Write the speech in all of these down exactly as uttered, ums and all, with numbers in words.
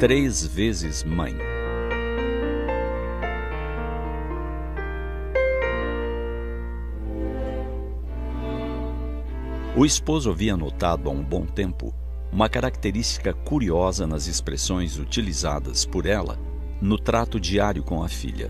três vezes mãe. O esposo havia notado há um bom tempo uma característica curiosa nas expressões utilizadas por ela no trato diário com a filha.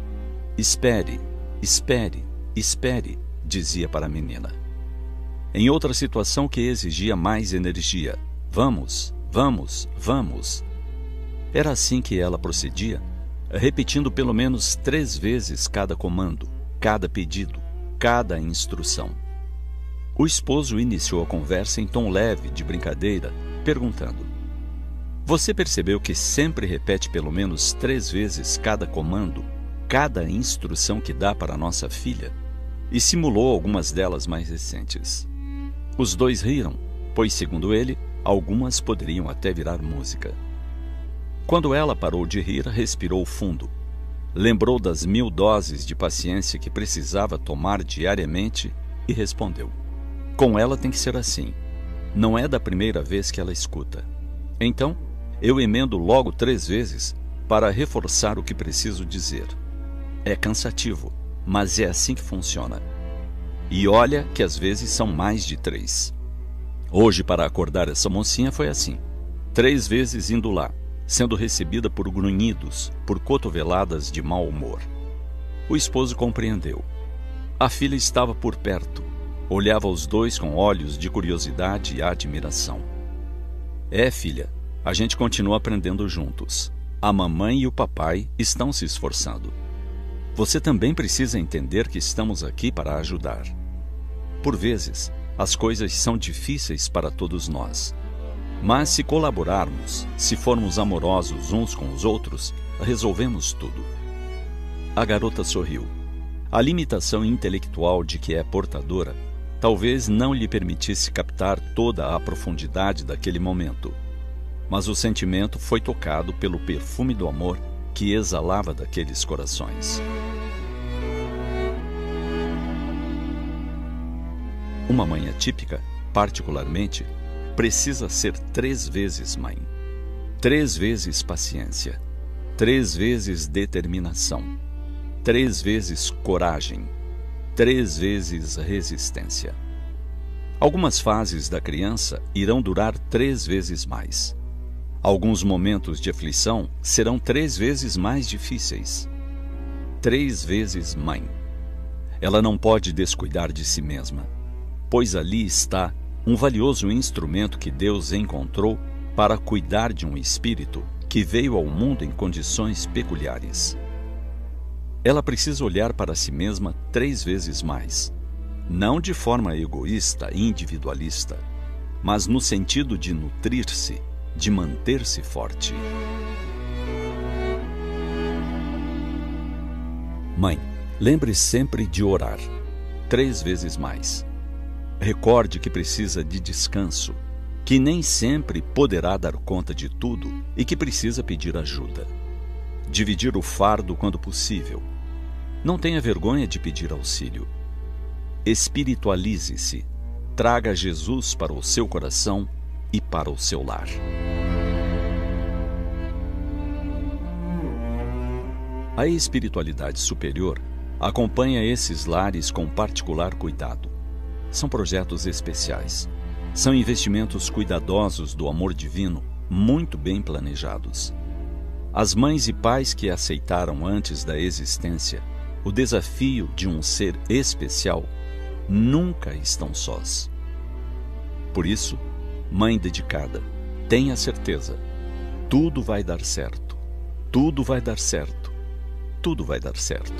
Espere, espere, espere, dizia para a menina. Em outra situação que exigia mais energia, vamos, vamos, vamos. Era assim que ela procedia, repetindo pelo menos três vezes cada comando, cada pedido, cada instrução. O esposo iniciou a conversa em tom leve, de brincadeira, perguntando: Você percebeu que sempre repete pelo menos três vezes cada comando, cada instrução que dá para nossa filha? E simulou algumas delas mais recentes. Os dois riram, pois, segundo ele, algumas poderiam até virar música. Quando ela parou de rir, respirou fundo. Lembrou das mil doses de paciência que precisava tomar diariamente e respondeu: Com ela tem que ser assim. Não é da primeira vez que ela escuta. Então, eu emendo logo três vezes para reforçar o que preciso dizer. É cansativo, mas é assim que funciona. E olha que às vezes são mais de três. Hoje, para acordar essa mocinha, foi assim. Três vezes indo lá, sendo recebida por grunhidos, por cotoveladas de mau humor. O esposo compreendeu. A filha estava por perto. Olhava os dois com olhos de curiosidade e admiração. É, filha, a gente continua aprendendo juntos. A mamãe e o papai estão se esforçando. Você também precisa entender que estamos aqui para ajudar. Por vezes, as coisas são difíceis para todos nós. Mas se colaborarmos, se formos amorosos uns com os outros, resolvemos tudo. A garota sorriu. A limitação intelectual de que é portadora talvez não lhe permitisse captar toda a profundidade daquele momento. Mas o sentimento foi tocado pelo perfume do amor que exalava daqueles corações. Uma mãe atípica, particularmente, precisa ser três vezes mãe. Três vezes paciência. Três vezes determinação. Três vezes coragem. Três vezes resistência. Algumas fases da criança irão durar três vezes mais. Alguns momentos de aflição serão três vezes mais difíceis. Três vezes mãe. Ela não pode descuidar de si mesma, pois ali está um valioso instrumento que Deus encontrou para cuidar de um espírito que veio ao mundo em condições peculiares. Ela precisa olhar para si mesma três vezes mais, não de forma egoísta e individualista, mas no sentido de nutrir-se, de manter-se forte. Mãe, lembre sempre de orar, três vezes mais. Recorde que precisa de descanso, que nem sempre poderá dar conta de tudo e que precisa pedir ajuda. Dividir o fardo quando possível. Não tenha vergonha de pedir auxílio. Espiritualize-se. Traga Jesus para o seu coração e para o seu lar. A espiritualidade superior acompanha esses lares com particular cuidado. São projetos especiais. São investimentos cuidadosos do amor divino, muito bem planejados. As mães e pais que aceitaram antes da existência o desafio de um ser especial nunca estão sós. Por isso, mãe dedicada, tenha certeza, tudo vai dar certo, tudo vai dar certo, tudo vai dar certo.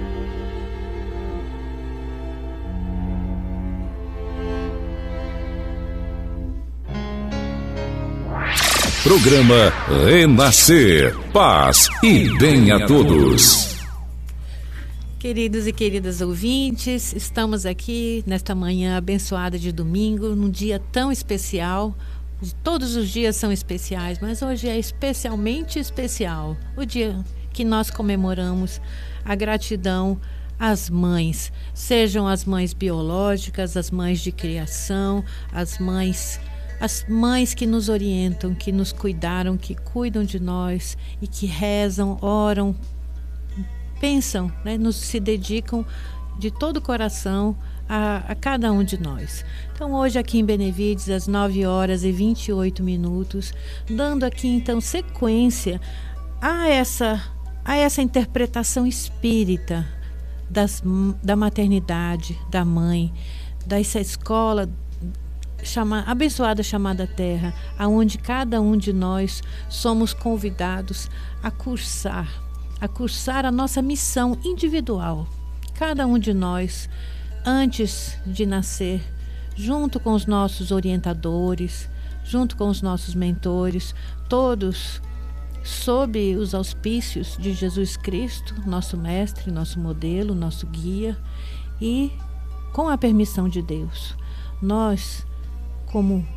Programa Renascer. Paz e bem a todos. Queridos e queridas ouvintes, estamos aqui nesta manhã abençoada de domingo, num dia tão especial. Todos os dias são especiais, mas hoje é especialmente especial. O dia que nós comemoramos a gratidão às mães, sejam as mães biológicas, as mães de criação, as mães as mães que nos orientam, que nos cuidaram, que cuidam de nós e que rezam, oram, pensam, né, nos se dedicam de todo o coração a, a cada um de nós. Então hoje aqui em Benevides, às nove horas e vinte e oito minutos, dando aqui então sequência a essa, a essa interpretação espírita das, da maternidade, da mãe, dessa escola chama, abençoada chamada Terra, aonde cada um de nós somos convidados a cursar, a cursar a nossa missão individual. Cada um de nós, antes de nascer, junto com os nossos orientadores, junto com os nossos mentores, todos sob os auspícios de Jesus Cristo, nosso mestre, nosso modelo, nosso guia, e com a permissão de Deus. Nós, como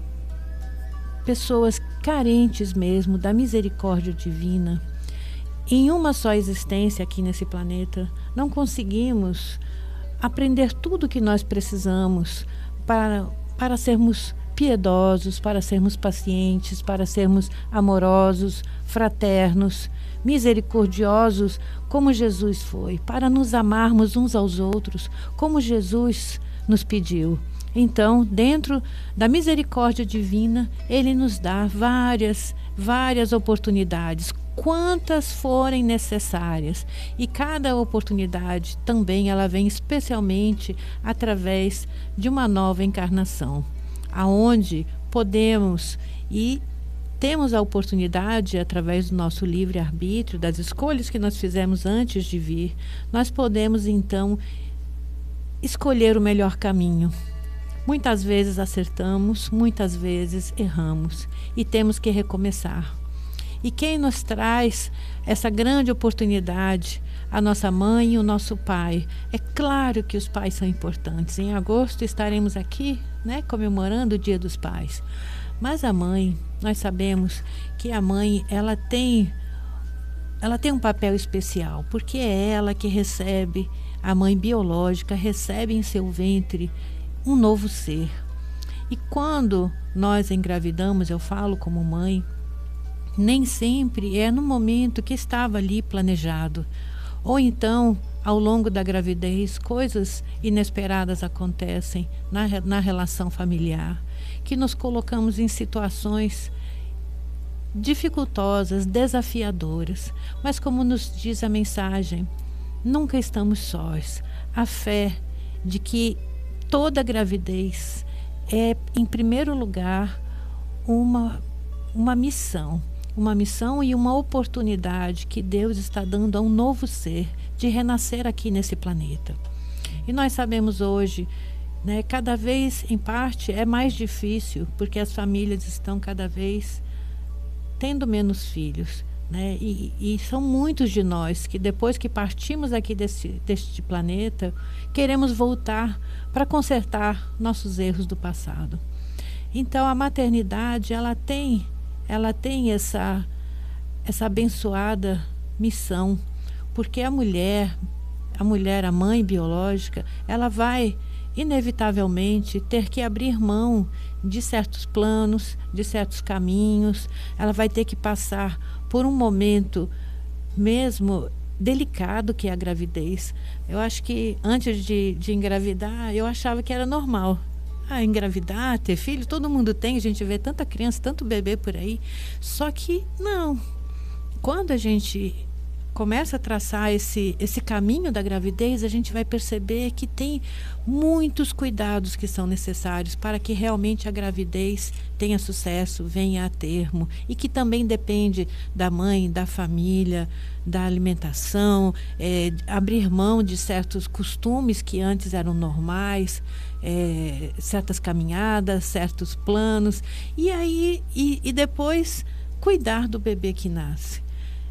pessoas carentes mesmo da misericórdia divina, em uma só existência aqui nesse planeta, não conseguimos aprender tudo o que nós precisamos para, para sermos piedosos, para sermos pacientes, para sermos amorosos, fraternos, misericordiosos, como Jesus foi, para nos amarmos uns aos outros, como Jesus nos pediu. Então, dentro da misericórdia divina, Ele nos dá várias, várias oportunidades, quantas forem necessárias. E cada oportunidade também ela vem especialmente através de uma nova encarnação, aonde podemos e temos a oportunidade, através do nosso livre-arbítrio, das escolhas que nós fizemos antes de vir, nós podemos então escolher o melhor caminho. Muitas vezes acertamos, muitas vezes erramos e temos que recomeçar. E quem nos traz essa grande oportunidade? A nossa mãe e o nosso pai. É claro que os pais são importantes. Em agosto estaremos aqui, né, comemorando o Dia dos Pais. Mas a mãe, nós sabemos que a mãe, ela tem, ela tem um papel especial, porque é ela que recebe, a mãe biológica recebe em seu ventre um novo ser. E quando nós engravidamos, eu falo como mãe, nem sempre é no momento que estava ali planejado. Ou então, ao longo da gravidez, coisas inesperadas acontecem na, na relação familiar, que nos colocamos em situações dificultosas, desafiadoras. Mas como nos diz a mensagem, nunca estamos sós. A fé de que toda gravidez é, em primeiro lugar, uma, uma missão. Uma missão e uma oportunidade que Deus está dando a um novo ser de renascer aqui nesse planeta. E nós sabemos hoje, né, cada vez, em parte, é mais difícil, porque as famílias estão cada vez tendo menos filhos, né? E, e são muitos de nós que depois que partimos aqui desse, deste planeta, queremos voltar para consertar nossos erros do passado. Então a maternidade, ela tem ela tem essa, essa abençoada missão, porque a mulher, a mulher, a mãe biológica, ela vai inevitavelmente ter que abrir mão de certos planos, de certos caminhos, ela vai ter que passar por um momento mesmo delicado que é a gravidez. Eu acho que antes de, de engravidar, eu achava que era normal. Ah, engravidar, ter filho, todo mundo tem, a gente vê tanta criança, tanto bebê por aí. Só que não. Quando a gente começa a traçar esse, esse caminho da gravidez, a gente vai perceber que tem muitos cuidados que são necessários para que realmente a gravidez tenha sucesso, venha a termo, e que também depende da mãe, da família, da alimentação, é, abrir mão de certos costumes que antes eram normais, é, certas caminhadas, certos planos, e aí e, e depois cuidar do bebê que nasce.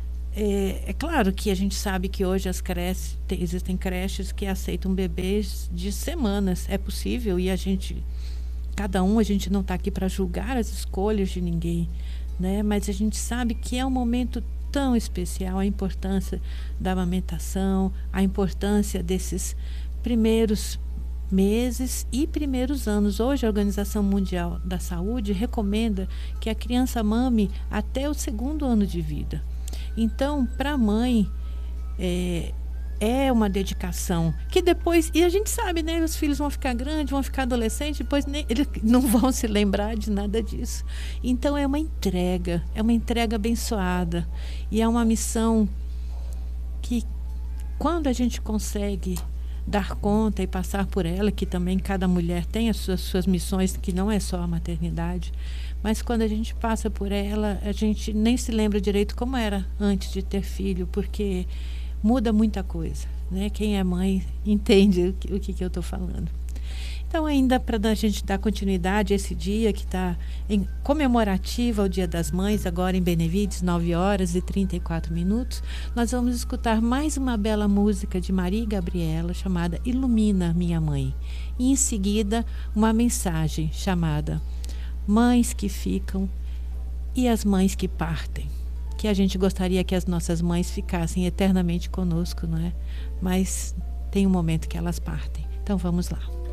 É, é claro que a gente sabe que hoje as creches, tem, existem creches que aceitam bebês de semanas, é possível, e a gente, cada um, a gente não está aqui para julgar as escolhas de ninguém, né? Mas a gente sabe que é um momento tão especial, a importância da amamentação, a importância desses primeiros meses e primeiros anos. Hoje a Organização Mundial da Saúde recomenda que a criança mame até o segundo ano de vida. Então, para a mãe, é, é uma dedicação que depois, e a gente sabe, né, os filhos vão ficar grandes, vão ficar adolescentes, depois nem, eles não vão se lembrar de nada disso. Então é uma entrega, é uma entrega abençoada, e é uma missão que, quando a gente consegue dar conta e passar por ela, que também cada mulher tem as suas, suas missões, que não é só a maternidade, mas quando a gente passa por ela, a gente nem se lembra direito como era antes de ter filho, porque muda muita coisa, né? Quem é mãe entende o que, o que eu estou falando. Então, ainda para a gente dar continuidade a esse dia que está comemorativo ao Dia das Mães, agora em Benevides, nove horas e trinta e quatro minutos, nós vamos escutar mais uma bela música de Maria e Gabriela, chamada Ilumina Minha Mãe. E em seguida, uma mensagem chamada Mães que Ficam e as Mães que Partem. Que a gente gostaria que as nossas mães ficassem eternamente conosco, não é? Mas tem um momento que elas partem. Então vamos lá.